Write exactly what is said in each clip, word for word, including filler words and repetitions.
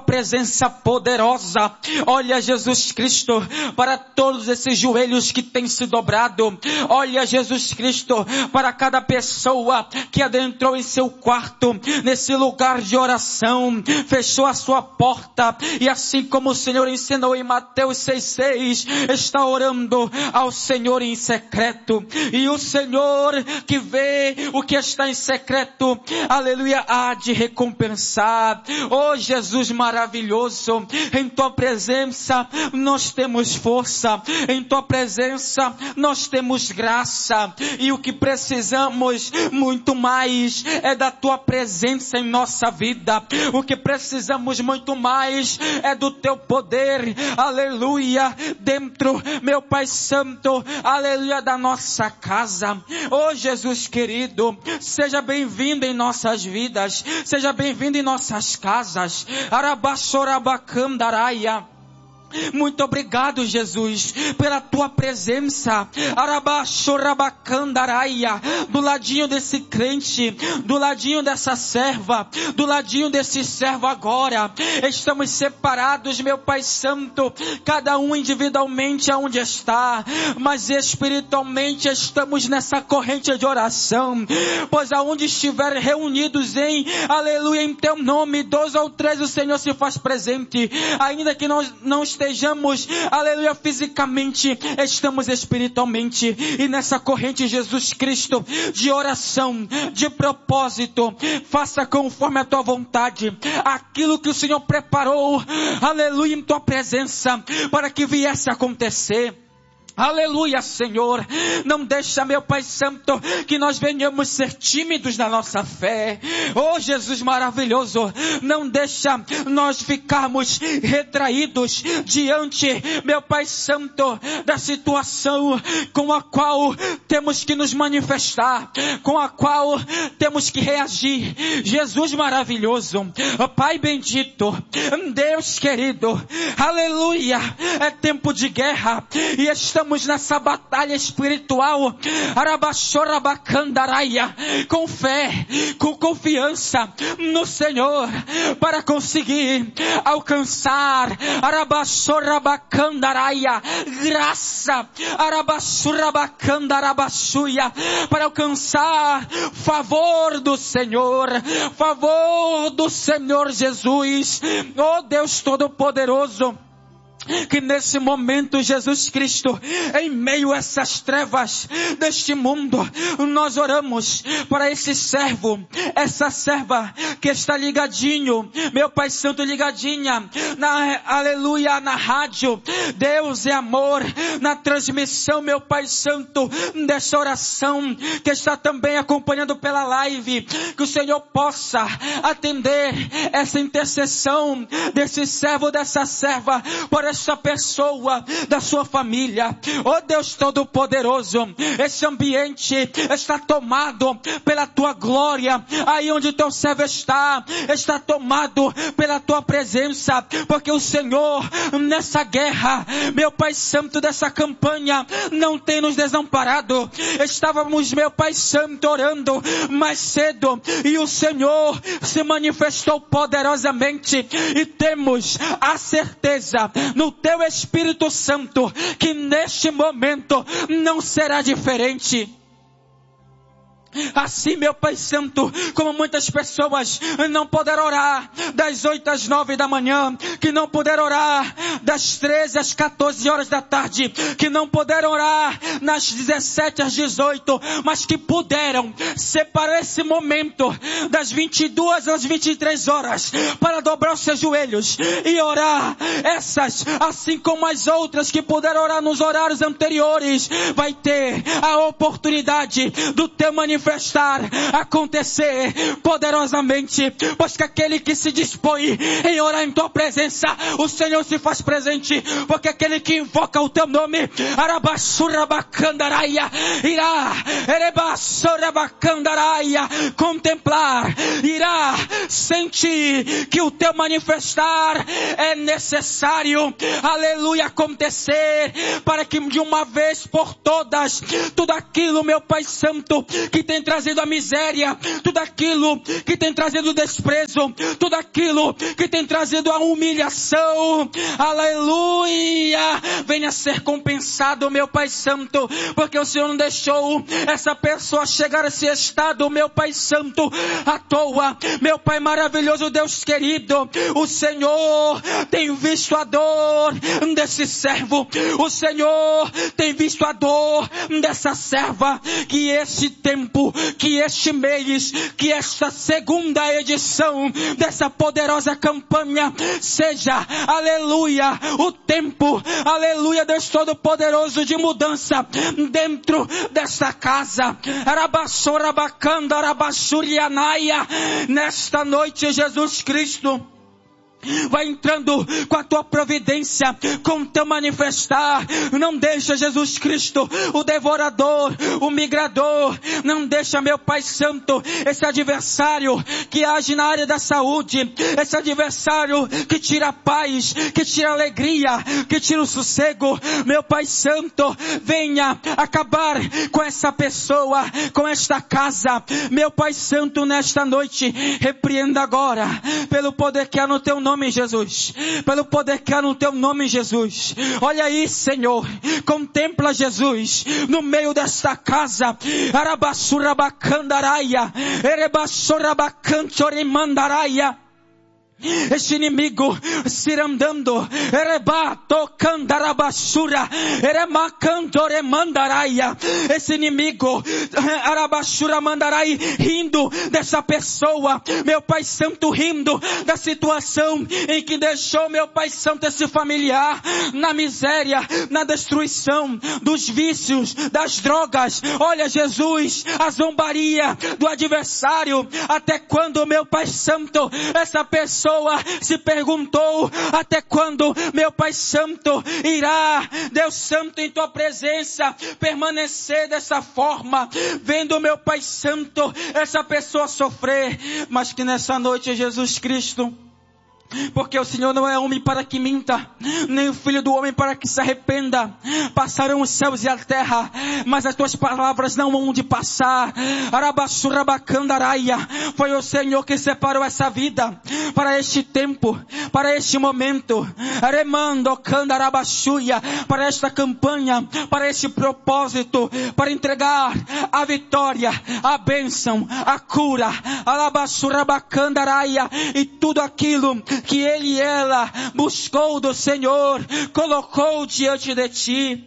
presença poderosa. Olha, Jesus Cristo, para todos esses joelhos que têm se dobrado. Olha, Jesus Cristo, para cada pessoa que adentrou em seu quarto, nesse lugar de oração, fechou a sua porta e assim como o Senhor ensinou em Mateus seis, seis, está orando ao Senhor em secreto. E o Senhor que vê o que está em secreto, aleluia, há de recompensar. Oh Jesus maravilhoso, em tua presença nós temos força, em tua presença nós temos graça, e o que precisamos muito mais é da tua presença em nossa vida. O que precisamos muito mais é do teu poder, aleluia, dentro, meu Pai Santo, aleluia, da nossa casa. Oh Jesus querido, seja bem-vindo em nossas vidas, seja bem-vindo em nossas casas. Arabaxorabacandaraia. Muito obrigado, Jesus, pela tua presença. Arabaxorabacandaraia. Do ladinho desse crente, do ladinho dessa serva, do ladinho desse servo agora. Estamos separados, meu Pai Santo, cada um individualmente aonde está, mas espiritualmente estamos nessa corrente de oração. Pois aonde estiver reunidos em, aleluia, em teu nome, dois ou três o Senhor se faz presente. Ainda que nós não estejamos, aleluia, fisicamente, estamos espiritualmente, e nessa corrente, Jesus Cristo, de oração, de propósito, faça conforme a tua vontade, aquilo que o Senhor preparou, aleluia, em tua presença, para que viesse a acontecer. Aleluia, Senhor. Não deixa, meu Pai Santo, que nós venhamos ser tímidos na nossa fé. Oh, Jesus maravilhoso. Não deixa nós ficarmos retraídos diante, meu Pai Santo, da situação com a qual temos que nos manifestar, com a qual temos que reagir. Jesus maravilhoso. Oh, Pai bendito, Deus querido. Aleluia. É tempo de guerra e estamos nessa batalha espiritual, Arabaxorabacandaraia, com fé, com confiança no Senhor, para conseguir alcançar, Arabaxorabacandaraia, graça, Arabaxorabacandarabaxuia, para alcançar favor do Senhor, favor do Senhor Jesus. Oh Deus Todo-Poderoso, que nesse momento, Jesus Cristo, em meio a essas trevas deste mundo, nós oramos para esse servo, essa serva que está ligadinho, meu Pai Santo, ligadinha na, aleluia, na rádio Deus é Amor, na transmissão, meu Pai Santo, dessa oração, que está também acompanhando pela live, que o Senhor possa atender essa intercessão desse servo, dessa serva, por essa pessoa, da sua família. Oh Deus Todo-Poderoso, esse ambiente está tomado pela tua glória. Aí onde teu servo está, está tomado pela tua presença, porque o Senhor, nessa guerra, meu Pai Santo, dessa campanha, não tem nos desamparado. Estávamos, meu Pai Santo, orando mais cedo, e o Senhor se manifestou poderosamente, e temos a certeza no teu Espírito Santo que neste momento não será diferente. Assim, meu Pai Santo, como muitas pessoas não puderam orar das oito às nove da manhã, que não puderam orar das treze às quatorze horas da tarde, que não puderam orar nas dezessete às dezoito, mas que puderam separar esse momento das vinte e duas às vinte e três horas para dobrar os seus joelhos e orar. Essas, assim como as outras que puderam orar nos horários anteriores, vai ter a oportunidade do teu manifestar acontecer poderosamente, pois que aquele que se dispõe em orar em tua presença, o Senhor se faz presente, porque aquele que invoca o teu nome, Arabaxurabacandaraia, irá, Erebaxurabacandaraia, contemplar, irá sentir que o teu manifestar é necessário, aleluia, acontecer, para que de uma vez por todas, tudo aquilo, meu Pai Santo, que tem trazido a miséria, tudo aquilo que tem trazido o desprezo, tudo aquilo que tem trazido a humilhação, aleluia, venha ser compensado, meu Pai Santo, porque o Senhor não deixou essa pessoa chegar a esse estado, meu Pai Santo, à toa. Meu Pai maravilhoso, Deus querido, o Senhor tem visto a dor desse servo, o Senhor tem visto a dor dessa serva, que este tempo, que este mês, que esta segunda edição dessa poderosa campanha seja, aleluia, o tempo, aleluia, Deus Todo-Poderoso, de mudança dentro dessa casa. Nesta noite, Jesus Cristo, vai entrando com a tua providência, com o teu manifestar. Não deixa, Jesus Cristo, o devorador, o migrador. Não deixa, meu Pai Santo, esse adversário que age na área da saúde, esse adversário que tira a paz, que tira a alegria, que tira o sossego. Meu Pai Santo, venha acabar com essa pessoa, com esta casa. Meu Pai Santo, nesta noite, repreenda agora, pelo poder que há no teu nome, nome, Jesus, pelo poder que há no teu nome, Jesus. Olha aí, Senhor, contempla, Jesus, no meio desta casa. Arabassurabacandaraya, erebassorabacanchorimandaraia. Este inimigo cirandando, erebato candarabashura, eremacantoremandaraia. Esse inimigo, arabashura mandarai, rindo dessa pessoa, meu Pai Santo, rindo da situação em que deixou, meu Pai Santo, esse familiar na miséria, na destruição dos vícios, das drogas. Olha, Jesus, a zombaria do adversário. Até quando, meu Pai Santo, essa pessoa se perguntou, até quando, meu Pai Santo, irá, Deus Santo, em tua presença permanecer dessa forma, vendo, meu Pai Santo, essa pessoa sofrer. Mas que nessa noite, Jesus Cristo, porque o Senhor não é homem para que minta, nem o filho do homem para que se arrependa. Passarão os céus e a terra, mas as tuas palavras não hão de passar. Arabassurabacandaraya. Foi o Senhor que separou essa vida para este tempo, para este momento. Aremando candarabashuia, para esta campanha, para este propósito, para entregar a vitória, a bênção, a cura, Arabassurabacandaraya, e tudo aquilo que ele e ela buscou do Senhor, colocou diante de ti.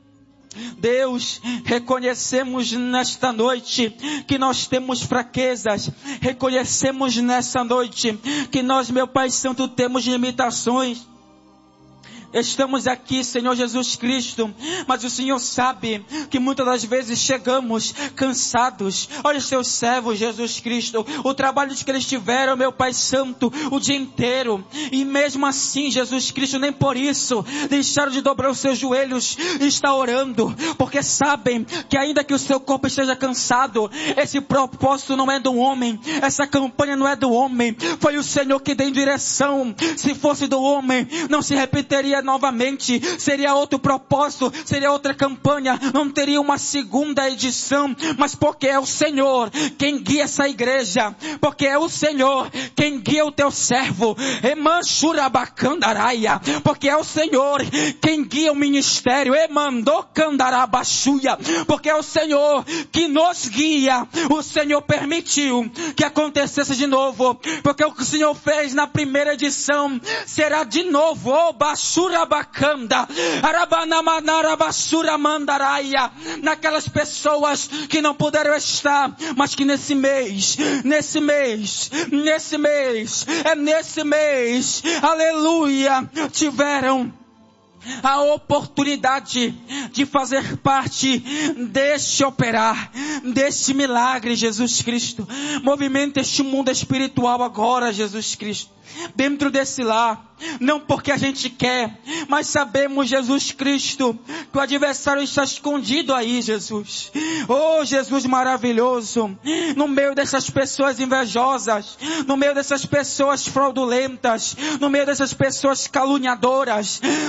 Deus, reconhecemos nesta noite que nós temos fraquezas, reconhecemos nesta noite que nós, meu Pai Santo, temos limitações. Estamos aqui, Senhor Jesus Cristo, mas o Senhor sabe que muitas das vezes chegamos cansados. Olha os teus servos, Jesus Cristo, o trabalho que eles tiveram, meu Pai Santo, o dia inteiro. E mesmo assim, Jesus Cristo, nem por isso deixaram de dobrar os seus joelhos e estar orando, porque sabem que ainda que o seu corpo esteja cansado, esse propósito não é do homem, essa campanha não é do homem, foi o Senhor que deu direção. Se fosse do homem, não se repetiria novamente, seria outro propósito, seria outra campanha, não teria uma segunda edição, mas porque é o Senhor quem guia essa igreja, porque é o Senhor quem guia o teu servo, Emanchurabacandaraia, porque é o Senhor quem guia o ministério, Emandocandarabashuia, porque é o Senhor que nos guia. O Senhor permitiu que acontecesse de novo, porque o que o Senhor fez na primeira edição será de novo, oh, Bashura Bacanda, Arabanamanarabasura Mandaraia, naquelas pessoas que não puderam estar, mas que nesse mês, nesse mês, nesse mês, é nesse mês, aleluia, tiveram a oportunidade de fazer parte deste operar, deste milagre, Jesus Cristo. Movimenta este mundo espiritual agora, Jesus Cristo, dentro desse lar. Não porque a gente quer, mas sabemos, Jesus Cristo, que o adversário está escondido aí, Jesus. Oh, Jesus maravilhoso, no meio dessas pessoas invejosas, no meio dessas pessoas fraudulentas, no meio dessas pessoas caluniadoras, no meio dessas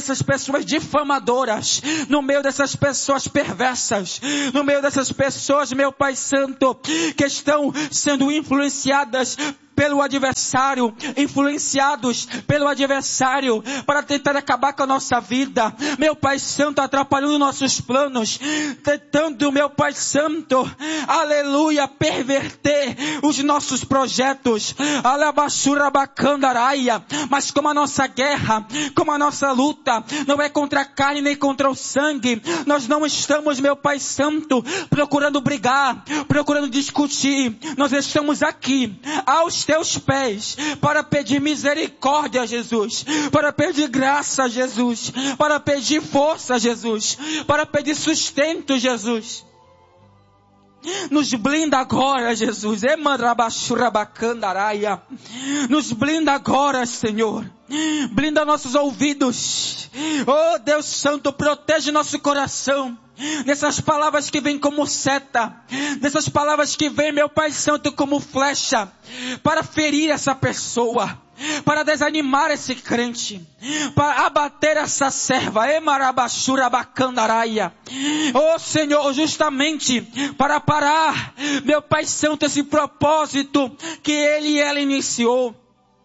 dessas pessoas difamadoras, no meio dessas pessoas perversas, no meio dessas pessoas, meu Pai Santo, que estão sendo influenciadas pelo adversário, influenciados pelo adversário para tentar acabar com a nossa vida, meu Pai Santo, atrapalhando nossos planos, tentando, meu Pai Santo, aleluia, perverter os nossos projetos, alabashura bacandaraia. Mas como a nossa guerra, como a nossa luta não é contra a carne nem contra o sangue, nós não estamos, meu Pai Santo, procurando brigar, procurando discutir, nós estamos aqui aos teus pés para pedir misericórdia, Jesus, para pedir graça, Jesus, para pedir força, Jesus, para pedir sustento, Jesus. Nos blinda agora, Jesus. Nos blinda agora, Senhor. Blinda nossos ouvidos. Oh, Deus Santo, protege nosso coração. Nessas palavras que vêm como seta, nessas palavras que vêm, meu Pai Santo, como flecha, para ferir essa pessoa, para desanimar esse crente, para abater essa serva, emarabashura bacandaraia. Oh Senhor, justamente para parar, meu Pai Santo, esse propósito que ele e ela iniciou.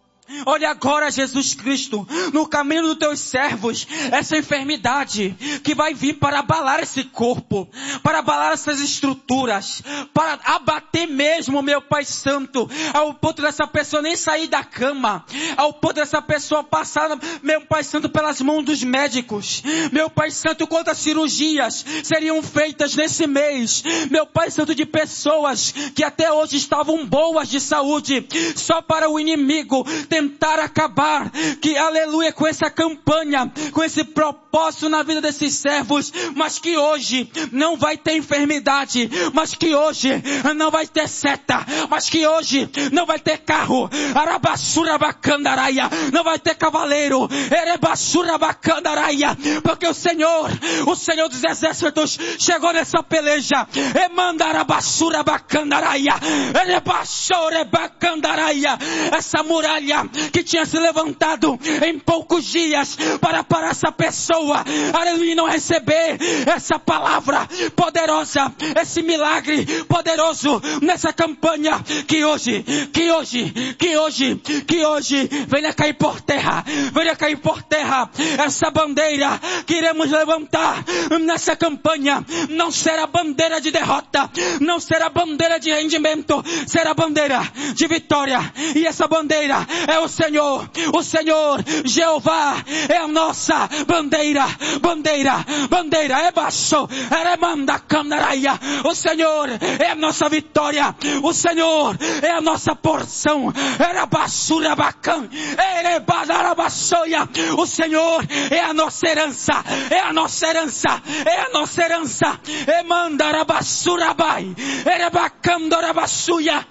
Olha agora, Jesus Cristo, no caminho dos teus servos, essa enfermidade que vai vir para abalar esse corpo, para abalar essas estruturas, para abater mesmo, meu Pai Santo, ao ponto dessa pessoa nem sair da cama, ao ponto dessa pessoa passar, meu Pai Santo, pelas mãos dos médicos. Meu Pai Santo, quantas cirurgias seriam feitas nesse mês, meu Pai Santo, de pessoas que até hoje estavam boas de saúde, só para o inimigo tentar acabar, que aleluia, com essa campanha, com esse propósito na vida desses servos, mas que hoje não vai ter enfermidade, mas que hoje não vai ter seta, mas que hoje não vai ter carro, arabassura bacandaraia, não vai ter cavaleiro, erebassura bacandaraia, porque o Senhor, o Senhor dos exércitos chegou nessa peleja, emanda arabassura bacandaraia, erebassura bacandaraia, essa muralha que tinha se levantado em poucos dias para parar essa pessoa, aleluia, não receber essa palavra poderosa, esse milagre poderoso nessa campanha, que hoje, que hoje, que hoje, que hoje venha cair por terra, venha cair por terra essa bandeira que iremos levantar nessa campanha. Não será bandeira de derrota, não será bandeira de rendimento, será bandeira de vitória, e essa bandeira é o Senhor, o Senhor, Jeová, é a nossa bandeira, bandeira, bandeira, é baixo, é manda candaraia, o Senhor é a nossa vitória, o Senhor é a nossa porção, era basura bacana, era badarabaçoia, o Senhor é a nossa herança, é a nossa herança, é a nossa herança, é mandarabassura bai, era bacandarabaçuia.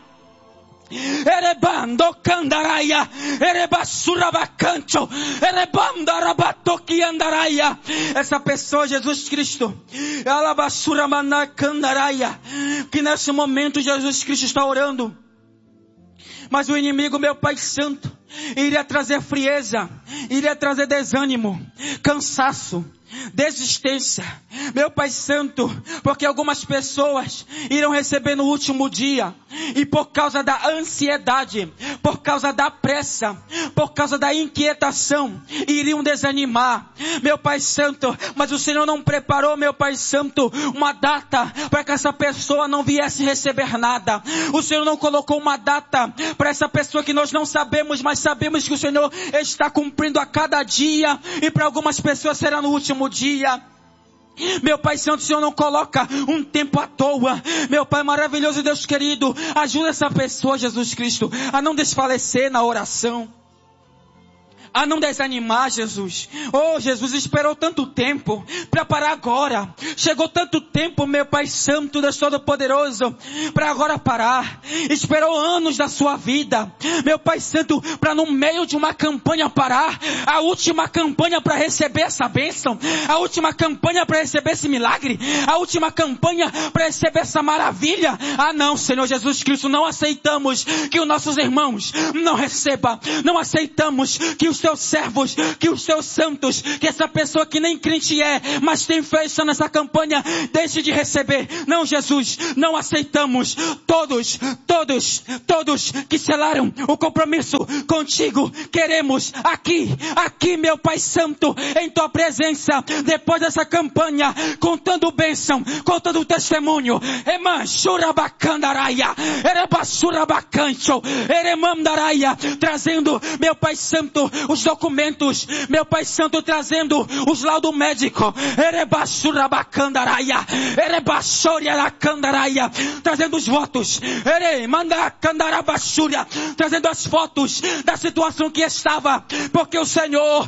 Erebando candaraia, erebassura bacancho, erebandarabato andaraia. Essa pessoa, Jesus Cristo, ela basura manacandaraia, que nesse momento Jesus Cristo está orando, mas o inimigo, meu Pai Santo, iria trazer frieza, iria trazer desânimo, cansaço, desistência, meu Pai Santo, porque algumas pessoas irão receber no último dia, e por causa da ansiedade, por causa da pressa, por causa da inquietação, iriam desanimar, meu Pai Santo. Mas o Senhor não preparou, meu Pai Santo, uma data para que essa pessoa não viesse receber nada. O Senhor não colocou uma data para essa pessoa que nós não sabemos, mas sabemos que o Senhor está cumprindo a cada dia, e para algumas pessoas será no último dia. Meu Pai Santo, o Senhor não coloca um tempo à toa. Meu Pai maravilhoso, Deus querido, ajuda essa pessoa, Jesus Cristo, a não desfalecer na oração, a não desanimar, Jesus. Oh, Jesus esperou tanto tempo para parar agora. Chegou tanto tempo, meu Pai Santo, Deus Todo-Poderoso, para agora parar. Esperou anos da sua vida, meu Pai Santo, para no meio de uma campanha parar. A última campanha para receber essa bênção, a última campanha para receber esse milagre, a última campanha para receber essa maravilha. Ah não, Senhor Jesus Cristo, não aceitamos que os nossos irmãos não recebam, não aceitamos que os os teus servos, que os teus santos, que essa pessoa que nem crente é, mas tem fé nessa campanha, deixe de receber. Não, Jesus, não aceitamos. Todos, todos, todos que selaram o compromisso contigo, queremos aqui, aqui, meu Pai Santo, em tua presença, depois dessa campanha, contando bênção, contando testemunho. Eman Shurabakandaraia, Erebassurabacancho, Eremandaraia, trazendo, meu Pai Santo, os documentos, meu Pai Santo, trazendo os laudos médicos, Erebassurabacandaria, Erebassorialacandaraia, trazendo os votos, Eremandacandarabassúria, trazendo as fotos da situação que estava, porque o Senhor